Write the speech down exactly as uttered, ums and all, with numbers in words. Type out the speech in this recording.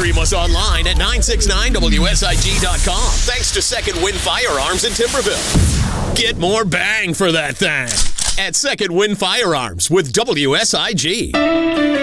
Stream us online at nine six nine W S I G dot com. Thanks to Second Wind Firearms in Timberville. Get more bang for that thing at Second Wind Firearms with W S I G.